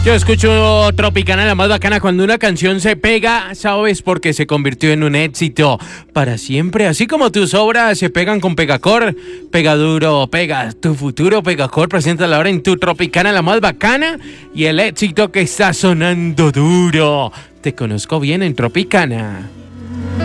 Yo escucho Tropicana, la más bacana. Cuando una canción se pega, sabes, porque se convirtió en un éxito para siempre. Así como tus obras se pegan con Pegacor. Pega duro, pega tu futuro. Pegacor presenta la hora en tu Tropicana, la más bacana. Y el éxito que está sonando duro. Te conozco bien en Tropicana.